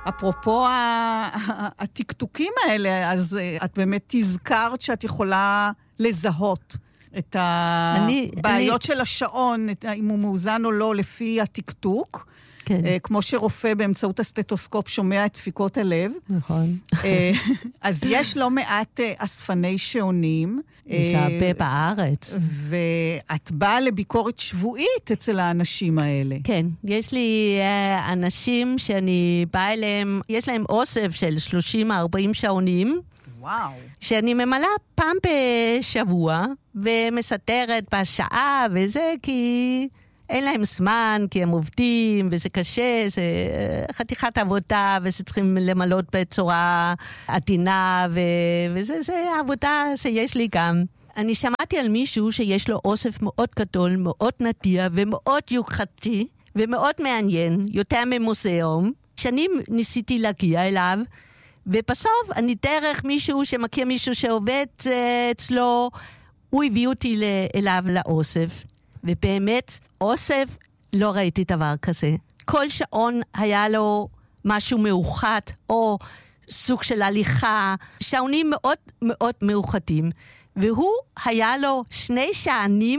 אפרופו התקתוקים האלה, אז את באמת תזכרת שאת יכולה לזהות את הבעיות של השעון, אם הוא מאוזן או לא, לפי התקתוק. כן. כמו שרופא באמצעות הסטטוסקופ שומע את דפיקות הלב. נכון. אז יש לא מעט אספני שעונים. יש הרבה בארץ. ואת באה לביקורת שבועית אצל האנשים האלה. כן, יש לי אנשים שאני באה אליהם, יש להם אוסף של 30-40 שעונים. וואו. שאני ממלאה פעם בשבוע, ומסתרת בשעה וזה, כי אין להם זמן, כי הם עובדים, וזה קשה, זה חתיכת עבודה, וזה צריכים למלות בצורה עדינה, וזה עבודה שיש לי גם. אני שמעתי על מישהו שיש לו אוסף מאוד גדול, מאוד נדיר, ומאוד יוקרתי, ומאוד מעניין, יותר ממוזיאום, שאני ניסיתי להגיע אליו, ובסוף אני דרך מישהו שמכיר מישהו שעובד אצלו, הוא הביא אותי אליו לאוסף. ובאמת, אוסף לא ראיתי דבר כזה. כל שעון היה לו משהו מאוחד, או סוג של הליכה, שעונים מאוד מאוד מאוחדים. והוא היה לו 2 שענים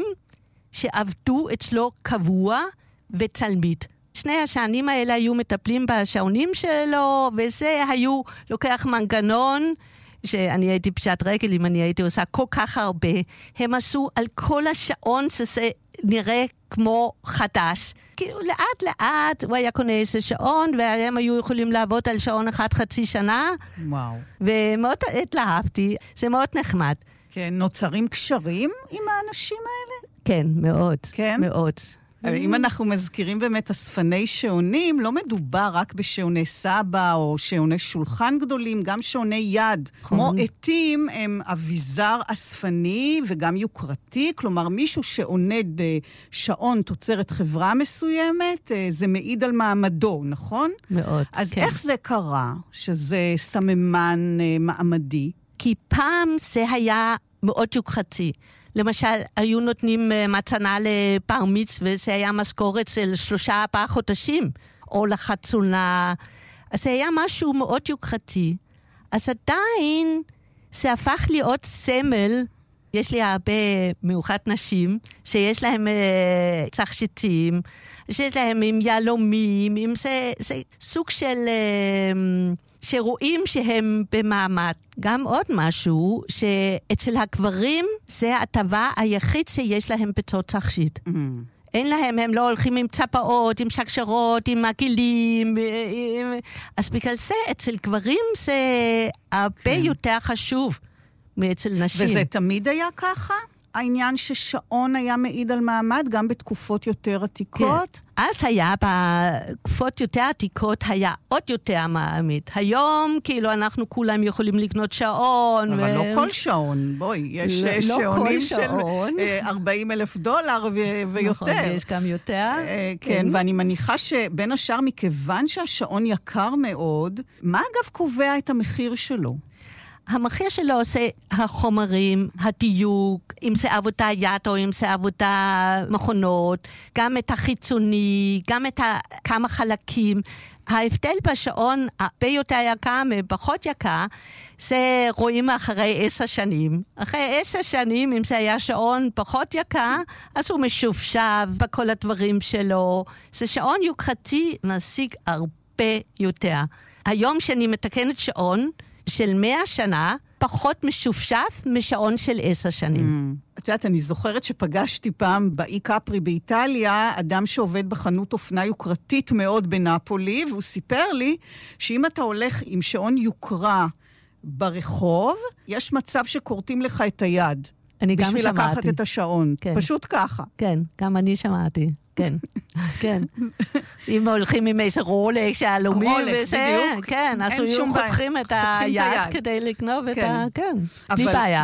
שעבדו אצלו קבוע ותלמיד. 2 השענים האלה היו מטפלים בשעונים שלו, וזה היו לוקח מנגנון, שאני הייתי פשט רגל אם אני הייתי עושה כל כך הרבה. הם עשו על כל השעון שזה נראה כמו חדש. כאילו לאט לאט הוא היה קונה איזה שעון, והם היו יכולים לעבוד על שעון אחד חצי שנה. וואו. ומאוד התלהבתי, זה מאוד נחמד. כן, נוצרים קשרים עם האנשים האלה? כן, מאוד. כן? מאוד. אם אנחנו מזכירים באמת אספני שעונים, לא מדובר רק בשעוני סבא או שעוני שולחן גדולים, גם שעוני יד. כמו עתים הם אביזר אספני וגם יוקרתי, כלומר מישהו שעונד שעון תוצרת חברה מסוימת, זה מעיד על מעמדו, נכון? מאוד, אז כן. איך זה קרה שזה סממן מעמדי? כי פעם זה היה מאוד יוקרתי. למשל, היו נותנים מתנה לבר מצווה, זה היה משכורת של 3-4 חודשים, או לחתונה. אז זה היה משהו מאוד יוקרתי. אז עדיין זה הפך להיות סמל. יש לי הרבה מאוחד נשים, שיש להם תכשיטים, שיש להם עם יהלומים, זה סוג של שרואים שהם במעמד. גם עוד משהו, שאצל הגברים זה הטבה היחיד שיש להם בתור תכשיט. אין להם, הם לא הולכים עם צפאות, עם שקשרות, עם עגילים. אז בגלל זה אצל גברים זה הרבה יותר חשוב מאצל נשים. וזה תמיד היה ככה? העניין ששעון היה מעיד על מעמד גם בתקופות יותר עתיקות? כן. אז היה, בתקופות יותר עתיקות היה עוד יותר מעמיד. היום כאילו אנחנו כולם יכולים לקנות שעון. אבל לא כל שעון, בואי, יש שעונים של $40,000 ויותר. נכון, יש גם יותר. כן, ואני מניחה שבין השאר מכיוון שהשעון יקר מאוד, מה אגב קובע את המחיר שלו? המחיר שלו זה החומרים, הדיוק, אם זה עבודה יד או אם זה עבודה מכונות, גם את החיצוני, גם את כמה חלקים. ההבדל בשעון הרבה יותר יקר מפחות יקר, זה רואים אחרי 10 שנים. אחרי 10 שנים, אם זה היה שעון פחות יקר, אז הוא משופשב בכל הדברים שלו. זה שעון יוקרתי משיג הרבה יותר. היום שאני מתקנת שעון, של 100 שנה, פחות משופשף משעון של 10 שנים. את יודעת, אני זוכרת שפגשתי פעם באי קפרי באיטליה, אדם שעובד בחנות אופנה יוקרתית מאוד בנפולי, והוא סיפר לי שאם אתה הולך עם שעון יוקרה ברחוב, יש מצב שקורטים לך את היד. אני גם שמעתי. בשביל לקחת את השעון. כן. פשוט ככה. כן, גם אני שמעתי. כן, כן. אם הולכים עם איזה רולקס, שהלומים וזה, כן, אז היו חותכים את היד כדי לגנוב את ה... כן, בלי בעיה.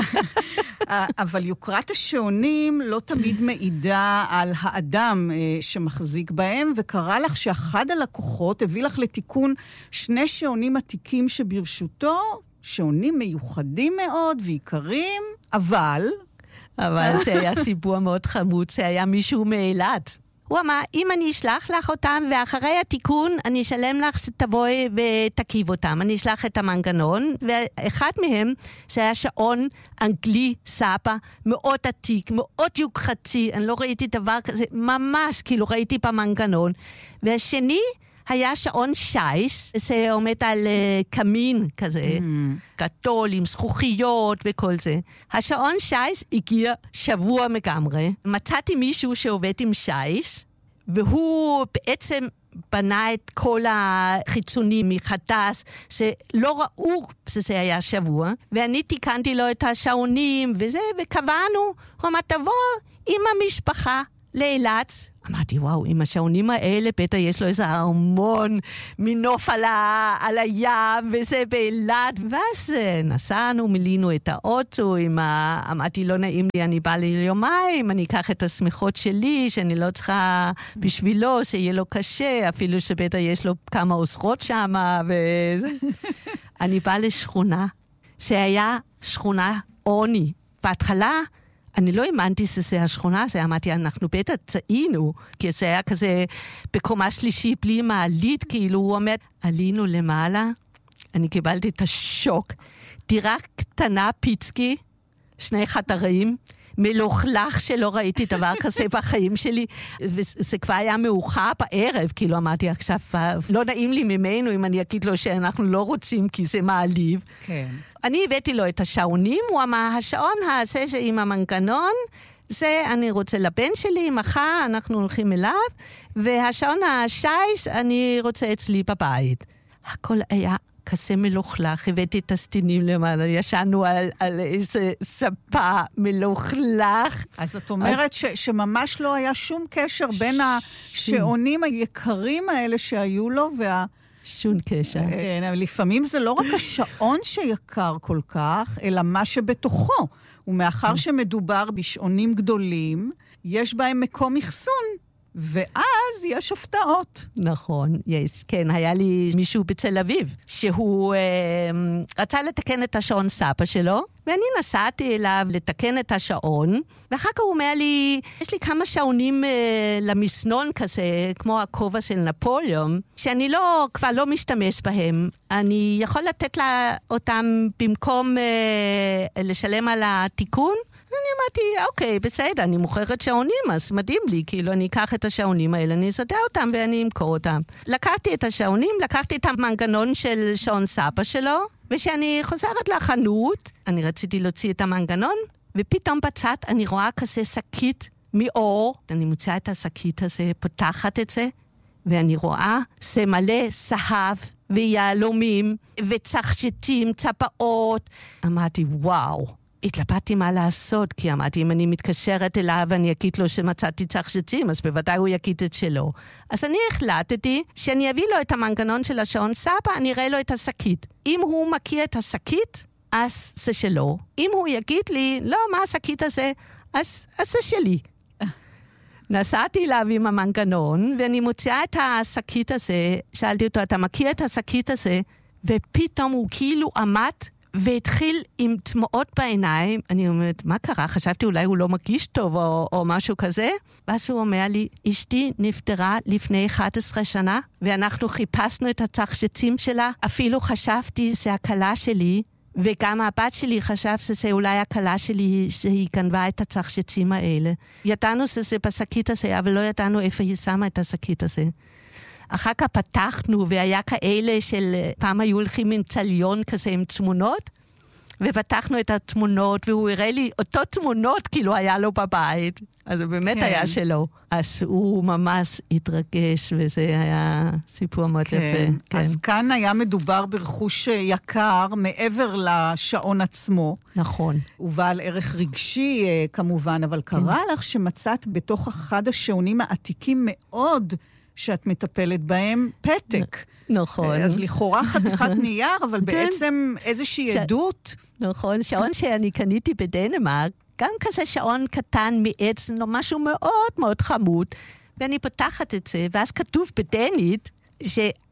אבל יוקרת השעונים לא תמיד מעידה על האדם שמחזיק בהם, וקרא לך שאחד הלקוחות הביא לך לתיקון 2 שעונים עתיקים שברשותו, שעונים מיוחדים מאוד ויקרים, אבל... אבל זה היה סיפור מאוד חמוד, זה היה מישהו מאילת. הוא אמר, אם אני אשלח לך אותם, ואחרי התיקון אני אשלם לך שתבואי ותקיב אותם. אני אשלח את המנגנון, ואחד מהם זה היה שעון אנגלי סבא, מאוד עתיק, מאוד יוקרתי, אני לא ראיתי דבר כזה, ממש כאילו ראיתי במנגנון. והשני היה שעון שייש, זה עומד על קמין כזה, גדול עם זכוכיות וכל זה. השעון שייש הגיע שבוע מגמרי. מצאתי מישהו שעובד עם שייש, והוא בעצם בנה את כל החיצונים מחדש, שלא ראו שזה היה שבוע, ואני תיקנתי לו את השעונים וזה, וקבענו, הוא אמר, תבוא עם המשפחה לאילת. אמרתי, וואו, עם השעונים האלה, בטח יש לו איזה הרמון מנוף על הים, וזה באילת. ואז נסענו, מילינו את האוטו, אמרתי, לא נעים לי, אני באה ליומיים, אני אקח את השמחות שלי, שאני לא צריכה בשבילו, שיהיה לו קשה, אפילו שבטח יש לו כמה עוזרות שם, אני באה לשכונה, שהיה שכונה עוני. בהתחלה, אני לא האמנתי שזה השכונה, זה אמרתי, אנחנו בטח צעינו, כי זה היה כזה בקומה שלישי בלי מעלית, כאילו הוא אומר, עלינו למעלה, אני קיבלתי את השוק, דירה קטנה פיצקי, 2 חדרים, מלוכלך שלא ראיתי דבר כזה בחיים שלי, וזה כבר היה מאוחר בערב, כאילו אמרתי, עכשיו לא נעים לי ממנו אם אני אגיד לו שאנחנו לא רוצים, כי זה מעליב. כן. אני הבאתי לו את השעונים, הוא אמר, השעון הזה עם המנגנון, זה אני רוצה לבן שלי, מחר אנחנו הולכים אליו, והשעון השייש אני רוצה אצלי בבית. הכל היה כזה מלוכלך, הבאתי את הסטינים למעלה, ישנו על איזה ספה מלוכלך. אז את אומרת שממש לא היה שום קשר בין השעונים היקרים האלה שהיו לו שום קשר. כן, לפעמים זה לא רק השעון שיקר כל כך, אלא מה שבתוכו. ומאחר שמדובר בשעונים גדולים, יש בהם מקום אחסון. ואז יש הפתעות. נכון, יש. כן, היה לי מישהו בתל אביב, שהוא רצה לתקן את השעון סבא שלו, ואני נסעתי אליו לתקן את השעון, ואחר כך הוא אומר לי, יש לי כמה שעונים למסנון כזה, כמו הכובע של נפוליאון, שאני כבר לא משתמש בהם. אני יכול לתת לה אותם במקום לשלם על התיקון? אני אמרתי, אוקיי, בסדר, אני מוכרת שעונים, אז מדהים לי, כאילו אני אקח את השעונים האלה, אני אסדר אותם ואני אמכור אותם. לקחתי את השעונים, לקחתי את המנגנון של שעון סבא שלו, ושאני חוזרת לחנות, אני רציתי להוציא את המנגנון, ופתאום בצד אני רואה כזה שקית מאור, אני מוצאה את השקית הזה, פותחת את זה, ואני רואה זה מלא זהב ויהלומים, וצחשתים, צפאות. אמרתי, וואו. התלבטתי מה לעשות, כי אמרתי, אם אני מתקשרת אליו ואני אגיד לו שמצאתי צחשתים, אז בוודאי הוא יגיד את שלו. אז אני החלטתי שאני אביא לו את המנגנון של השעון סבא, אני אראה לו את השקית. אם הוא מכיר את השקית, אז זה שלו. אם הוא יגיד לי, לא, מה השקית הזה? אז זה שלי. נסעתי אליו עם המנגנון, ואני מוציאה את השקית הזה, שאלתי אותו, אתה מכיר את השקית הזה? ופתאום הוא כאילו עמד, והתחיל עם תמועות בעיניים, אני אומרת, מה קרה? חשבתי אולי הוא לא מרגיש טוב או משהו כזה. ואז הוא אומר לי, אשתי נפטרה לפני 11 שנה, ואנחנו חיפשנו את התחשצים שלה. אפילו חשבתי שזה הקלה שלי, וגם הבת שלי חשב שזה אולי הקלה שלי, שהיא גנבה את התחשצים האלה. ידענו שזה בשקית הזה, אבל לא ידענו איפה היא שמה את השקית הזה. אחר כך פתחנו, והיה כאלה של פעם היו הולכים עם צליון כזה עם תמונות, ופתחנו את התמונות, והוא הראה לי אותו תמונות כאילו היה לו בבית. אז זה באמת כן. היה שלו. אז הוא ממש התרגש, וזה היה סיפור מאוד כן. יפה. כן. אז כאן היה מדובר ברכוש יקר מעבר לשעון עצמו. נכון. ובעל ערך רגשי כמובן, אבל קרה לך שמצאת בתוך אחד השעונים העתיקים מאוד, שאת מטפלת בהם, פתק. נכון. אז לכאורה חתיכת נייר, אבל בעצם איזושהי עדות. נכון, שעון שאני קניתי בדנמרק, גם כזה שעון קטן מעץ, משהו מאוד מאוד חמוד, ואני פותחת את זה, ואז כתוב בדנית,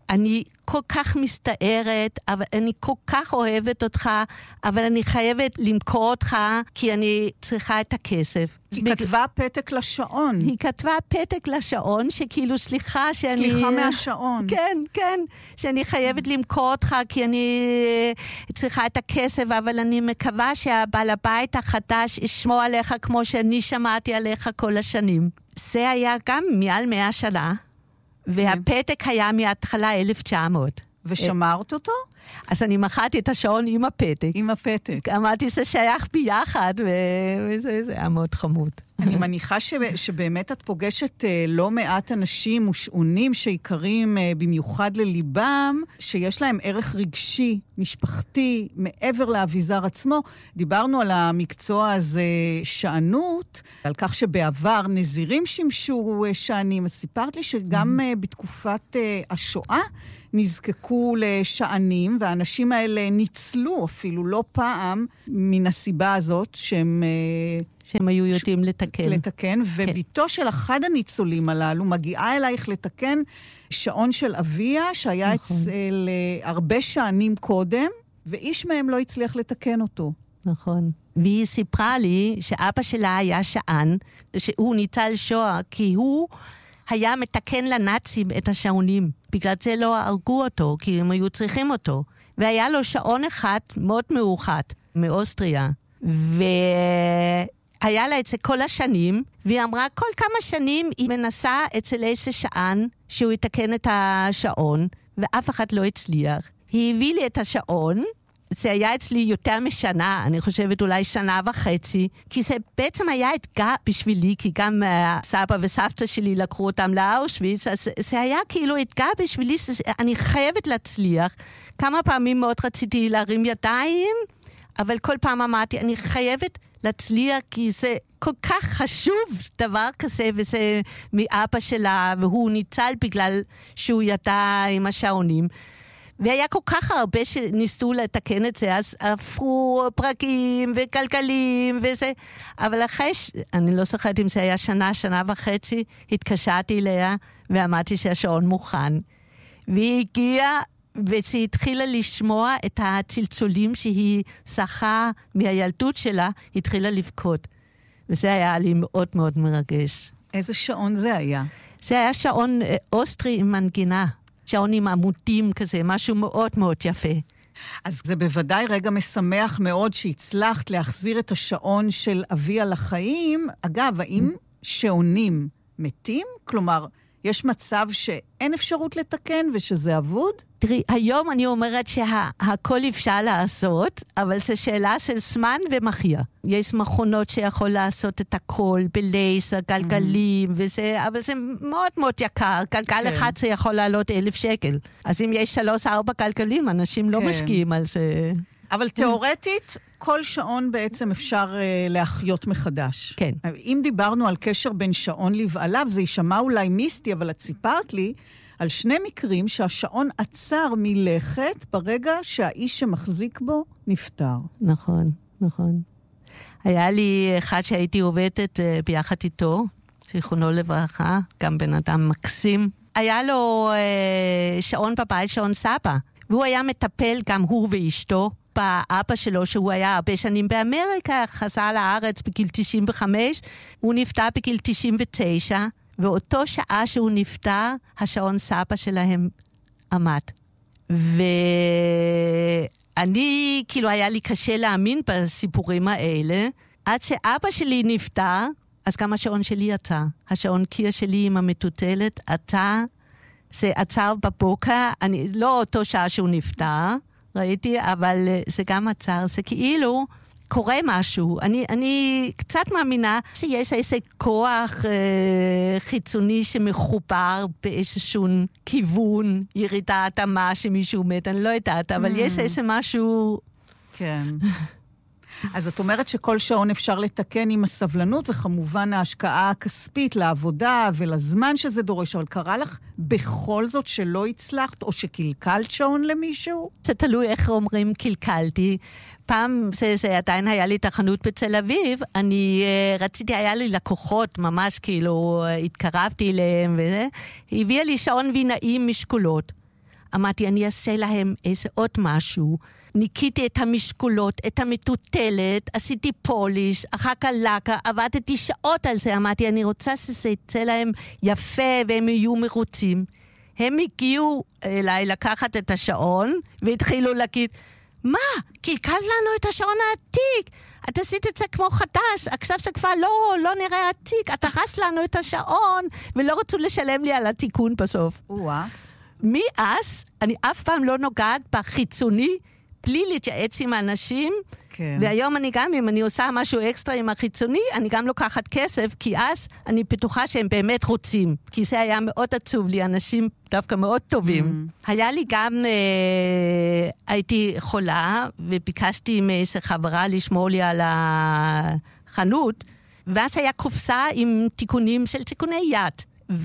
אני כל כך מסתערת, אבל אני כל כך אוהבת אותך, אבל אני חייבת למכור אותך, כי אני צריכה את הכסף. היא כתבה פתק לשעון. היא כתבה פתק לשעון, שכאילו סליחה שאני... סליחה מהשעון. כן, כן, שאני חייבת למכור אותך, כי אני צריכה את הכסף, אבל אני מקווה שהבעל הבית החדש ישמור עליך כמו שאני שמעתי עליך כל השנים. זה היה גם מעל 100 שנה. והפתק היה מההתחלה 1900. ושמרת אותו? אז אני מחאתי את השעון עם הפתק. עם הפתק. אמרתי, זה שייך ביחד, וזה היה מאוד חמוד. אני מניחה שבאמת את פוגשת לא מעט אנשים מושעונים שיקרים במיוחד לליבם, שיש להם ערך רגשי, משפחתי, מעבר לאביזר עצמו. דיברנו על המקצוע הזה שענות, על כך שבעבר נזירים שימשו שענים. אז סיפרת לי שגם בתקופת השואה נזקקו לשענים, והאנשים האלה ניצלו אפילו לא פעם מן הסיבה הזאת שהם היו יודעים לתקן. וביתו של אחד הניצולים הללו מגיעה אלייך לתקן שעון של אביה, שהיה אצל הרבה שענים קודם, ואיש מהם לא הצליח לתקן אותו. נכון. והיא סיפרה לי שאבא שלה היה שען, שהוא ניצל שואה, כי הוא היה מתקן לנאצים את השעונים. בגלל זה לא הרגו אותו, כי הם היו צריכים אותו. והיה לו שעון אחד מאוד מאוחד, מאוסטריה. היה לה את זה כל השנים, והיא אמרה, כל כמה שנים היא מנסה אצל איזה שען שהוא יתקן את השעון, ואף אחד לא הצליח. היא הביא לי את השעון, זה היה אצלי יותר משנה, אני חושבת אולי שנה וחצי, כי זה בעצם היה אתגר בשבילי, כי גם סבא וסבתא שלי לקחו אותם לאושוויץ, אז זה היה כאילו אתגר בשבילי, אני חייבת להצליח. כמה פעמים מאוד רציתי להרים ידיים, אבל כל פעם אמרתי, אני חייבת להצליח, כי זה כל כך חשוב דבר כזה, וזה מאבא שלה, והוא ניצל בגלל שהוא ידע עם השעונים. והיה כל כך הרבה שניסו לתקן את זה, אז הפכו פרקים וגלגלים וזה. אבל אחרי, אני לא זוכרת אם זה היה שנה וחצי, התקשרתי אליה ואמרתי שהשעון מוכן. והיא הגיעה, והיא התחילה לשמוע את הצלצולים שהיא שחה מהילדות שלה, התחילה לבכות. וזה היה לי מאוד מאוד מרגש. איזה שעון זה היה? זה היה שעון אוסטרי עם מנגינה. שעון עם עמודים כזה, משהו מאוד מאוד יפה. אז זה בוודאי רגע משמח מאוד שהצלחת להחזיר את השעון של אביה לחיים. אגב, האם שעונים מתים? כלומר, יש מצב שאין אפשרות לתקן ושזה אבוד? תראי, היום אני אומרת שהכל אפשר לעשות, אבל זו שאלה של זמן ומחיה. יש מכונות שיכול לעשות את הכל, בלייזר, גלגלים וזה, אבל זה מאוד מאוד יקר. גלגל אחד זה יכול לעלות 1,000 שקל. אז אם יש 3-4 גלגלים, אנשים לא משקיעים על זה. אבל תיאורטית, כל שעון בעצם אפשר להחיות מחדש. כן. אם דיברנו על קשר בין שעון לבעליו, זה יישמע אולי מיסטי, אבל את סיפרת לי על 2 מקרים שהשעון עצר מלכת ברגע שהאיש שמחזיק בו נפטר. נכון, נכון. היה לי אחד שהייתי עובדת ביחד איתו, זיכרונו לברכה, גם בן אדם מקסים. היה לו שעון בבית, שעון סבא, והוא היה מטפל, גם הוא ואשתו, באבא שלו, שהוא היה הרבה שנים באמריקה, חזר לארץ בגיל 95, הוא נפטר בגיל 99, ואותו שעה שהוא נפטר, השעון סבא שלהם עמד. ואני, כאילו היה לי קשה להאמין בסיפורים האלה, עד שאבא שלי נפטר, אז גם השעון שלי יצא. השעון קיר שלי עם המטוטלת, זה עצר בבוקר, לא אותו שעה שהוא נפטר, ראיתי, אבל זה גם עצר, זה כאילו קורה משהו. אני קצת מאמינה שיש איזה כוח חיצוני שמחובר באיזשהו כיוון, ירידת אמה שמישהו מת, אני לא יודעת, אבל יש איזה משהו... כן. אז את אומרת שכל שעון אפשר לתקן עם הסבלנות, וכמובן ההשקעה הכספית לעבודה ולזמן שזה דורש, אבל קרה לך בכל זאת שלא הצלחת, או שקלקלת שעון למישהו? זה תלוי איך אומרים קלקלתי. פעם זה עדיין היה לי תחנות בתל אביב, אני רציתי, היה לי לקוחות ממש כאילו, התקרבתי אליהם וזה, הביאה לי שעון וינאים משקולות. אמרתי, אני אעשה להם איזה עוד משהו. ניקיתי את המשקולות, את המטוטלת, עשיתי פוליש, אחר כך לקה, עבדתי שעות על זה, אמרתי, אני רוצה שזה יצא להם יפה והם יהיו מרוצים. הם הגיעו אליי לקחת את השעון, והתחילו להגיד, מה? קלקלת לנו את השעון העתיק. את עשית את זה כמו חדש, עכשיו זה כבר לא נראה עתיק. את הרסת לנו את השעון, ולא רצו לשלם לי על התיקון בסוף. מאז, אני אף פעם לא נוגעת בחיצוני, בלי להתייעץ עם האנשים, כן. והיום אני גם, אם אני עושה משהו אקסטרה עם החיצוני, אני גם לוקחת כסף, כי אז אני בטוחה שהם באמת רוצים. כי זה היה מאוד עצוב לי, אנשים דווקא מאוד טובים. היה לי גם, הייתי חולה, וביקשתי מאיזה חברה לשמור לי על החנות, ואז היה קופסה עם תיקונים של תיקוני יד.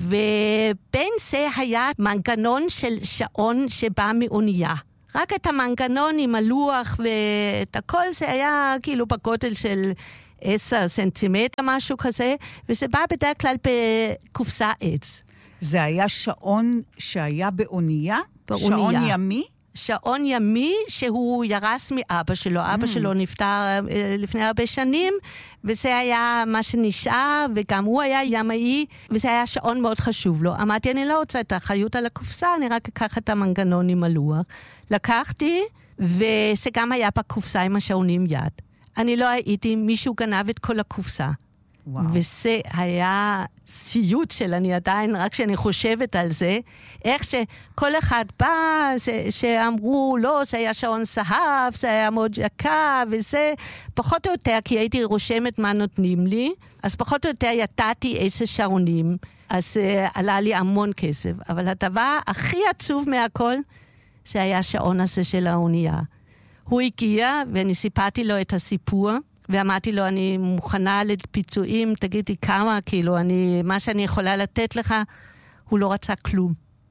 ובין זה היה מנגנון של שעון שבא מאונייה. רק את המנגנון עם הלוח ואת הכל, זה היה כאילו בגודל של 10 סנטימטר, משהו כזה, וזה בא בדרך כלל בקופסה עץ. זה היה שעון שהיה באונייה? שעון ימי? שעון ימי שהוא ירס מאבא שלו. אבא שלו נפטר לפני הרבה שנים, וזה היה מה שנשאר, וגם הוא היה ימאי, וזה היה שעון מאוד חשוב לו. אמרתי, אני לא רוצה את האחריות על הקופסה, אני רק אקח את המנגנון עם הלוח. לקחתי, וזה גם היה בקופסה עם השעונים יד. אני לא הייתי, מישהו גנב את כל הקופסה. וואו. וזה היה סיוט של אני עדיין, רק שאני חושבת על זה, איך שכל אחד בא, שאמרו, לא, זה היה שעון זהב, זה היה מאוד יקר, וזה פחות או יותר, כי הייתי רושמת מה נותנים לי, אז פחות או יותר ידעתי איזה שעונים, אז עלה לי המון כסף. אבל הדבר הכי עצוב מהכל, זה היה השעון הזה של האונייה. הוא הגיע, ואני סיפרתי לו את הסיפור, ואמרתי לו, אני מוכנה לפיצויים, תגידי כמה, כאילו, מה שאני יכולה לתת לך, הוא לא רצה כלום.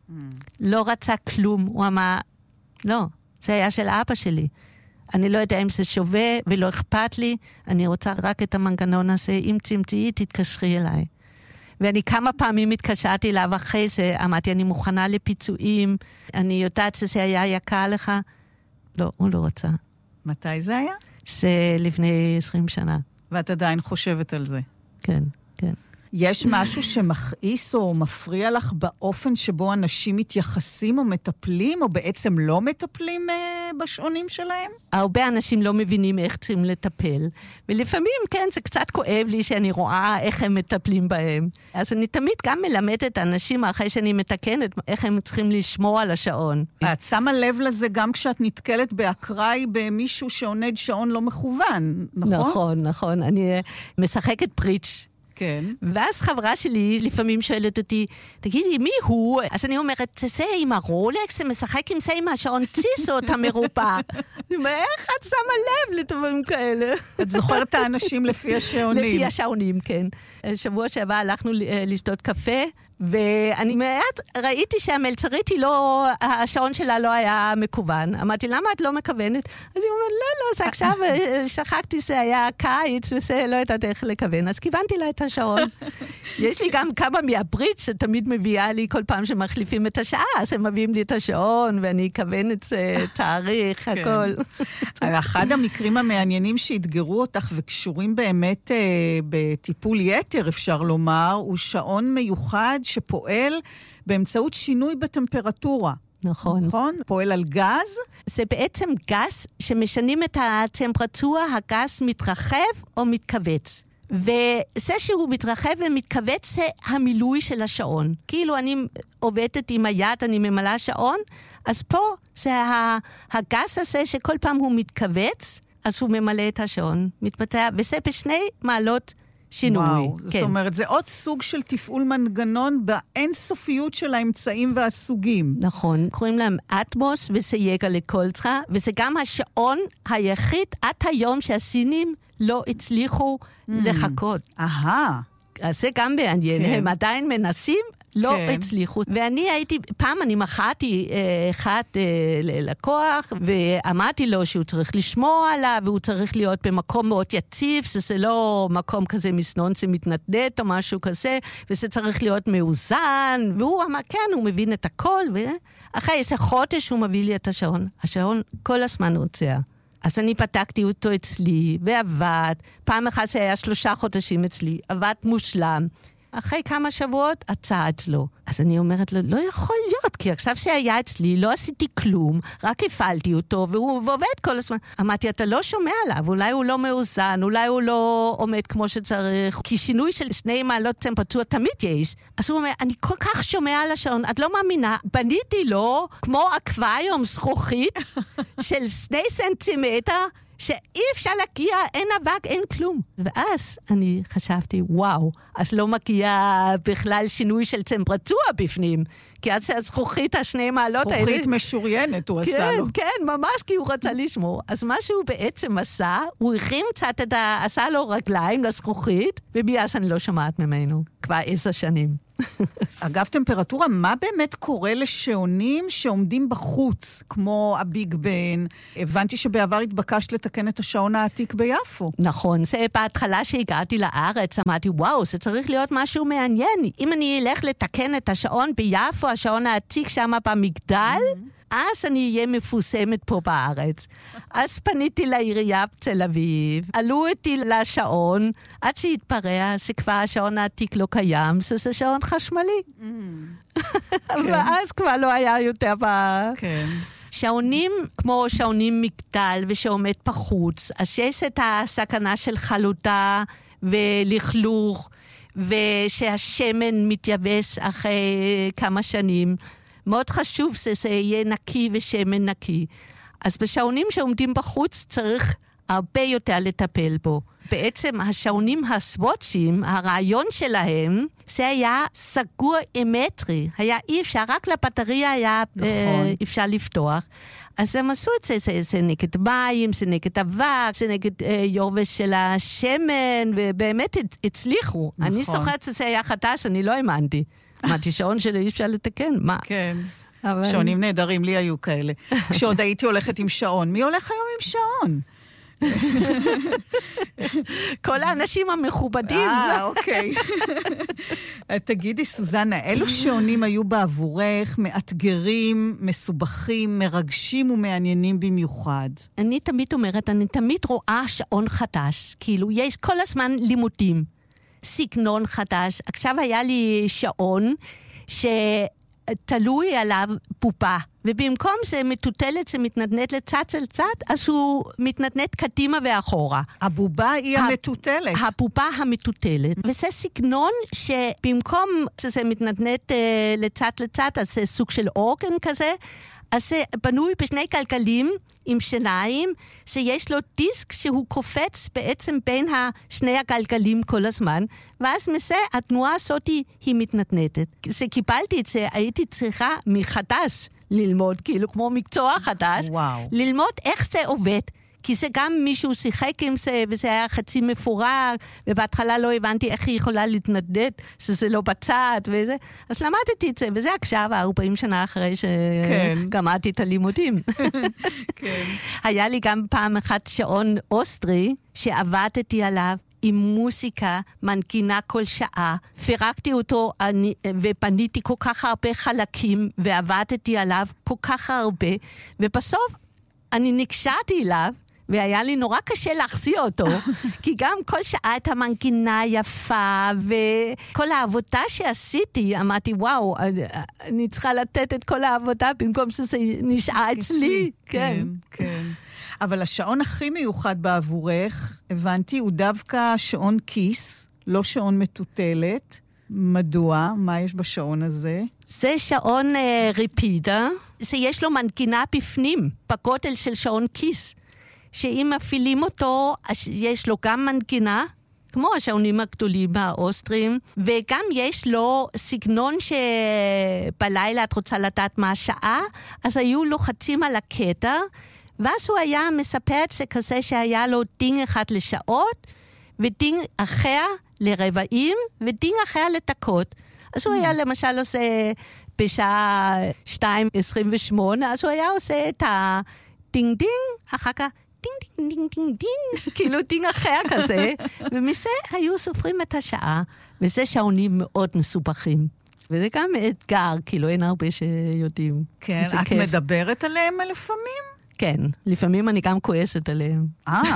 לא רצה כלום. הוא אמר, לא, זה היה של אבא שלי. אני לא יודע אם זה שווה ולא אכפת לי, אני רוצה רק את המנגנון הזה, אם תמצאי, תתקשרי אליי. ואני כמה פעמים התקשרתי אליו אחרי זה, אמרתי, אני מוכנה לפיצויים, אני יודעת שזה היה יקר לך. לא, הוא לא רצה. מתי זה היה? זה לפני 20 שנה. ואת עדיין חושבת על זה? כן, כן. יש משהו שמכעיס או מפריע לך באופן שבו אנשים מתייחסים או מטפלים, או בעצם לא מטפלים בשעונים שלהם? הרבה אנשים לא מבינים איך צריכים לטפל, ולפעמים, כן, זה קצת כואב לי שאני רואה איך הם מטפלים בהם. אז אני תמיד גם מלמדת את האנשים אחרי שאני מתקנת, איך הם צריכים לשמור על השעון. את שמה לב לזה גם כשאת נתקלת באקראי במישהו שעונד שעון לא מכוון, נכון? נכון, נכון. אני משחקת פריץ'. כן. ואז חברה שלי לפעמים שואלת אותי, תגידי, מי הוא? אז אני אומרת, זה עם הרולקס, זה משחק עם זה עם השעון טיסות המרופא. איך את שמה לב לדברים כאלה? את זוכרת את האנשים לפי השעונים. לפי השעונים, כן. שבוע שעבר הלכנו לשתות קפה, ואני מעט ראיתי שהמלצרית היא לא, השעון שלה לא היה מקוון. אמרתי, למה את לא מכוונת? אז היא אומרת, לא, זה עכשיו שכחתי זה היה קיץ, וזה לא יודעת איך לכוון. אז כיוונתי לה את השעון. יש לי גם כמה מהברית שתמיד מביאה לי כל פעם שמחליפים את השעה, אז הם מביאים לי את השעון, ואני אכוון את זה, תאריך, הכל. אחד המקרים המעניינים שהתגרו אותך וקשורים באמת בטיפול יתר, אפשר לומר, הוא שעון מיוחד שפועל באמצעות שינוי בטמפרטורה. נכון. נכון? פועל על גז? זה בעצם גז שמשנים את הטמפרטורה, הגז מתרחב או מתכווץ. וזה שהוא מתרחב ומתכווץ זה המילוי של השעון. כאילו אני עובדת עם היד, אני ממלאה שעון, אז פה זה הגז הזה שכל פעם הוא מתכווץ, אז הוא ממלא את השעון. מתבצע, וזה בשני מעלות שינוי. וואו, זאת אומרת, זה עוד סוג של תפעול מנגנון באינסופיות של האמצעים והסוגים. נכון, קוראים להם אטמוס וסייגה לקולצרה, וזה גם השעון היחיד עד היום שהסינים לא הצליחו לחכות. אז זה גם מעניין, הם עדיין מנסים, לא הצליחו. ואני הייתי, פעם אני מכרתי אחד ללקוח, ואמרתי לו שהוא צריך לשמוע עליו, והוא צריך להיות במקום מאוד יציב, שזה לא מקום כזה מסנון שמתנדנד או משהו כזה, וזה צריך להיות מאוזן, והוא אמר, כן, הוא מבין את הכל, אחרי איזה חודש הוא מביא לי את השעון. השעון כל הזמן הוצא. אז אני פתקתי אותו אצלי, ועבד. פעם אחת זה היה 3 חודשים אצלי, עבד מושלם. אחרי כמה שבועות, עצה אצלו. אז אני אומרת לו, לא יכול להיות, כי עכשיו שהיה אצלי, לא עשיתי כלום, רק הפעלתי אותו, והוא עובד כל הזמן. אמרתי, אתה לא שומע עליו, אולי הוא לא מאוזן, אולי הוא לא עומד כמו שצריך, כי שינוי של 2 מעלות טמפרטורה תמיד יש. אז הוא אומר, אני כל כך שומע על השעון, את לא מאמינה, בניתי לו כמו אקווריום זכוכית של 2 סנטימטר, שאי אפשר להגיע, אין אבק, אין כלום. ואז אני חשבתי, וואו, אז לא מגיע בכלל שינוי של טמפרטורה בפנים, כי אז הזכוכית 2 מעלות האלה... זכוכית משוריינת, הוא עשה לו. כן, ממש, כי הוא רצה לשמור. אז מה שהוא בעצם עשה, הוא הרים קצת עשה לו רגליים לזכוכית, ומאז אני לא שומעת ממנו, כבר 10 שנים. אגב, טמפרטורה, מה באמת קורה לשעונים שעומדים בחוץ, כמו הביג בן? הבנתי שבעבר התבקשת לתקן את השעון העתיק ביפו. נכון, זה בהתחלה שהגעתי לארץ, אמרתי, וואו, זה צריך להיות משהו מעניין. אם אני אלך לתקן את השעון ביפו, השעון העתיק שם במגדל, אז אני אהיה מפוסמת פה בארץ. אז פניתי לעירייה בתל אביב, עלו אותי לשעון, עד שהתברר שכבר השעון העתיק לא קיים, זה שעון חשמלי. ואז כבר לא היה יותר כן. שעונים כמו שעונים מגדל ושעומד בחוץ, אז יש את הסכנה של חלודה ולכלוך, ושהשמן מתייבש אחרי כמה שנים. מאוד חשוב שזה יהיה נקי ושמן נקי. אז בשעונים שעומדים בחוץ צריך הרבה יותר לטפל בו. בעצם השעונים הסוואצ'ים, הרעיון שלהם, זה היה סגור אמטרי. היה אי אפשר, רק לבטריה היה אפשר לפתוח. אז הם עשו את זה, זה נגד מים, זה נגד אבק, זה נגד יורבש של השמן, ובאמת הצליחו. אני זוכרת שזה היה חדש, אני לא האמנתי. אמרתי, שעון שלא אי אפשר לתקן, מה? כן. שעונים נהדרים, לי היו כאלה. כשעוד הייתי הולכת עם שעון. מי הולך היום עם שעון? כל האנשים המכובדים. אוקיי. תגידי, סוזנה, אילו שעונים היו בעבורך מאתגרים, מסובכים, מרגשים ומעניינים במיוחד? אני תמיד אומרת, אני תמיד רואה שעון חדש. כאילו, יש כל הזמן לימודים. סגנון חדש. עכשיו היה לי שעון שתלוי עליו בובה, ובמקום זה מטוטלת שמתנדנד לצד של צד, אז הוא מתנדנד קדימה ואחורה. הבובה היא המטוטלת. הבובה המטוטלת. וזה סגנון שבמקום שזה מתנדנד לצד לצד, אז זה סוג של אורגן כזה, אז זה בנוי בשני גלגלים עם שיניים, שיש לו דיסק שהוא קופץ בעצם בין שני הגלגלים כל הזמן, ואז מזה התנועה הזאת היא מתנתנתת. כשקיבלתי את זה, הייתי צריכה מחדש ללמוד, כאילו כמו מקצוע חדש, ללמוד איך זה עובד. כי זה גם מישהו שיחק עם זה, וזה היה חצי מפורק, ובהתחלה לא הבנתי איך היא יכולה להתנדד, שזה לא בצד וזה. אז למדתי את זה, וזה עכשיו 40 שנה אחרי שגמרתי את הלימודים. היה לי גם פעם אחת שעון אוסטרי, שעבדתי עליו עם מוזיקה, מנגינה כל שעה. פירקתי אותו ופניתי כל כך הרבה חלקים, ועבדתי עליו כל כך הרבה, ובסוף אני נקשרתי אליו, והיה לי נורא קשה להחזיר אותו, כי גם כל שעה את המנגינה יפה, וכל העבודה שעשיתי, אמרתי, וואו, אני צריכה לתת את כל העבודה, במקום שזה נשאר אצלי. כן, כן. אבל השעון הכי מיוחד בעבורך, הבנתי, הוא דווקא שעון כיס, לא שעון מטוטלת. מדוע? מה יש בשעון הזה? זה שעון ריפידה, שיש לו מנגינה בפנים, בגודל של שעון כיס. שאם מפעילים אותו, יש לו גם מנגינה, כמו השעונים הגדולים האוסטרים, וגם יש לו סגנון שבלילה את רוצה לדעת מה השעה, אז היו לוחצים על הקטע, ואז הוא היה מספר את זה כזה שהיה לו דינג אחד לשעות, ודינג אחר לרבעים, ודינג אחר לדקות. אז הוא היה למשל עושה בשעה 2:28, אז הוא היה עושה את הדינג דינג, אחר כך דינג דינג דינג דינג דינג, כאילו דינג אחר כזה, ומזה היו סופרים את השעה, וזה שעונים מאוד מסובכים. וזה גם אתגר, כאילו אין הרבה שיודעים. כן, את כיף. מדברת עליהם לפעמים? כן, לפעמים אני גם כועסת עליהם.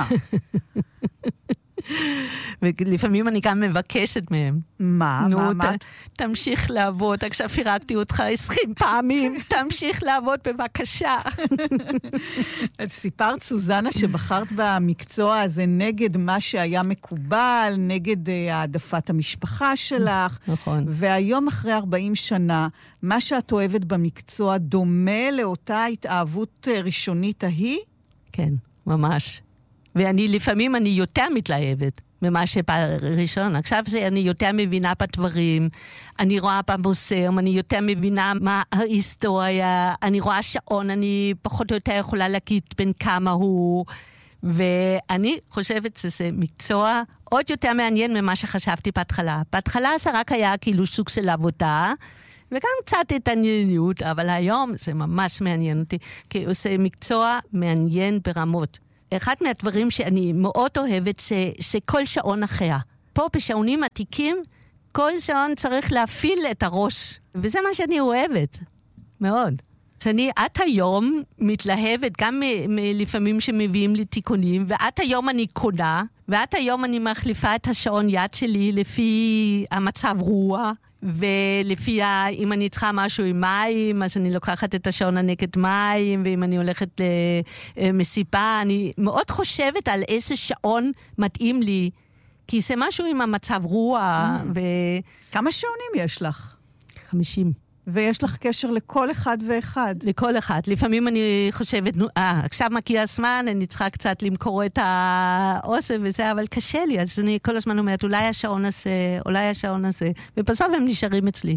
ולפעמים אני גם מבקשת מהם. מה? תמשיך לעבוד, עכשיו פירקתי אותך 20 פעמים, תמשיך לעבוד בבקשה. את סיפרת, סוזנה, שבחרת במקצוע הזה נגד מה שהיה מקובל, נגד העדפת המשפחה שלך. נכון. והיום אחרי 40 שנה, מה שאת אוהבת במקצוע דומה לאותה התאהבות ראשונית ההיא? כן, ממש. ולפעמים אני יותר מתלהבת ממה שבראשון. עכשיו אני יותר מבינה בדברים, אני רואה במוסרם, אני יותר מבינה מה ההיסטוריה, אני רואה שעון, אני פחות או יותר יכולה להגיד בין כמה הוא, ואני חושבת שזה מקצוע עוד יותר מעניין ממה שחשבתי בהתחלה. בהתחלה זה רק היה כאילו סוג של עבודה, וגם קצת התעניינות, אבל היום זה ממש מעניין אותי, כי זה מקצוע מעניין ברמות. אחד מהדברים שאני מאוד אוהבת, שכל שעון אחר. פה בשעונים עתיקים, כל שעון צריך להפעיל את הראש. וזה מה שאני אוהבת. מאוד. אז אני עד היום מתלהבת, גם לפעמים שמביאים לי תיקונים, ועד היום אני קונה, ועד היום אני מחליפה את השעון יד שלי לפי המצב רוח, ולפי אם אני צריכה משהו עם מים, אז אני לוקחת את השעון הנגד מים, ואם אני הולכת למסיבה, אני מאוד חושבת על איזה שעון מתאים לי, כי זה משהו עם המצב רוח. כמה שעונים יש לך? 50. ויש לך קשר לכל אחד ואחד. לכל אחד. לפעמים אני חושבת, עכשיו מגיע הזמן, אני צריכה קצת למכור את האוסף וזה, אבל קשה לי. אז אני כל הזמן אומרת, אולי השעון הזה, ובסוף הם נשארים אצלי.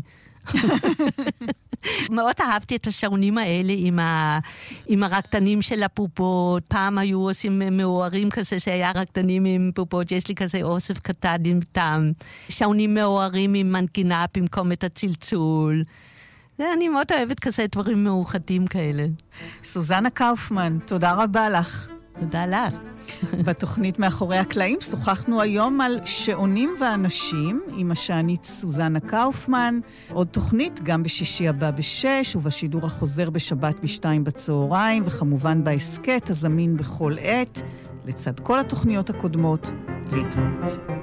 מאוד אהבתי את השעונים האלה עם הרקדנים של הבובות. פעם היו עושים מאוהרים כזה שהיה רקדנים עם בובות. יש לי כזה אוסף קטן עם טעם. שעונים מאוהרים עם מנגינה במקום את הצלצול. אני מאוד אוהבת כזה דברים מאוחדים כאלה. סוזנה קאופמן, תודה רבה לך. תודה לך. בתוכנית מאחורי הקלעים שוחחנו היום על שעונים ואנשים עם השענית סוזנה קאופמן. עוד תוכנית גם בשישי הבא ב6 ובשידור החוזר בשבת ב2 בצהריים, וכמובן בהסקט הזמין בכל עת, לצד כל התוכניות הקודמות. להתראות.